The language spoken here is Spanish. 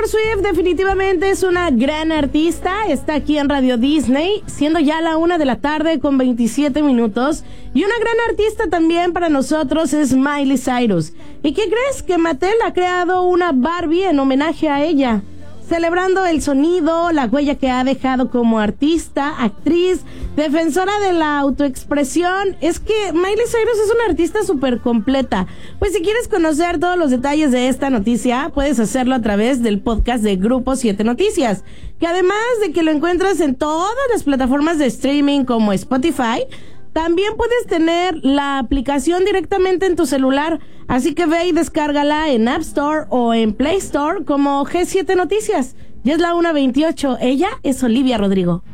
Taylor Swift definitivamente es una gran artista. Está aquí en Radio Disney, siendo ya la 1:27 p.m. Y una gran artista también para nosotros es Miley Cyrus. ¿Y qué crees? Que Mattel ha creado una Barbie en homenaje a ella, celebrando el sonido, la huella que ha dejado como artista, actriz, defensora de la autoexpresión. Es que Miley Cyrus es una artista súper completa. Pues si quieres conocer todos los detalles de esta noticia, puedes hacerlo a través del podcast de Grupo 7 Noticias, que además de que lo encuentras en todas las plataformas de streaming como Spotify, también puedes tener la aplicación directamente en tu celular, así que ve y descárgala en App Store o en Play Store como G7 Noticias. Ya es la 1:28, ella es Olivia Rodrigo.